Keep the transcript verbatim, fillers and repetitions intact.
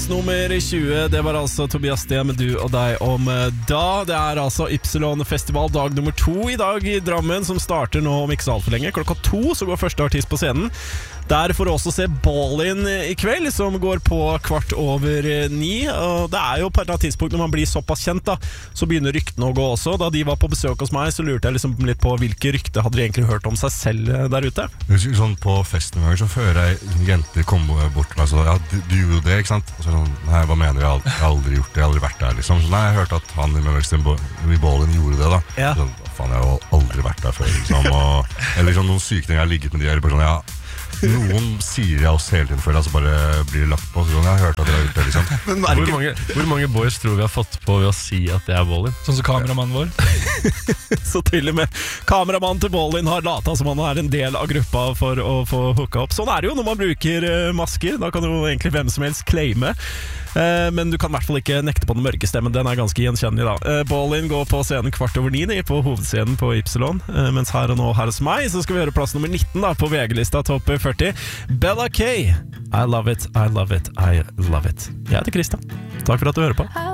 plass nummer tjue, det var altså Tobias Sten med Du og deg om da. Det er altså Ypsilon-festival dag nummer to i dag i Drammen, som starter nå om ikke så alt for lenge. Klokka to så går første artist på scenen. Der får du også se Ballin i kveld, som går på kvart over ni. Og det er jo på et eller annet tidspunkt når man blir såpass kjent da, så begynner ryktene å gå også. Da de var på besøk hos meg, så lurte jeg liksom litt på hvilke rykter hadde de egentlig hørt om seg selv der ute. Sånn på festen så fører jeg jenter kommer bort til meg så, ja, du, du gjorde det, ikke sant? Og så sånn, nei, hva mener du? Jeg har aldri gjort det, jeg har aldri vært der, liksom. Så nei, jeg hørte at han med Western i Ballin gjorde det da. Ja. Sånn, faen, jeg har jo aldri vært der før, liksom. Og, eller sånn, noen syke ting jeg har ligget med de, eller bare sånn, ja. Noen sier jeg også hele tiden før, altså bare blir lagt på. Så jeg har hørt at dere har gjort det, liksom. Men hvor, mange, hvor mange boys tror vi har fått på ved å si at det er Ballin? Sånn som kameramannen vår. Så til og med kameramannen til Ballin har lata som han er en del av gruppa for å få hooka opp. Sånn er det jo når man bruker masker. Da kan jo egentlig hvem som helst claime. Men du kan i hvert fall ikke nekte på den mørke stemmen. Den er ganske gjenkjennelig da. Ballin går på scenen kvart over ni på hovedscenen på Ypsilon. Mens her og nå her hos meg så skal vi høre plass nummer nitten da, på V G-lista topp førti. Bella K. I love it, I love it, I love it. Jeg heter Kristian. Takk for at du hører på.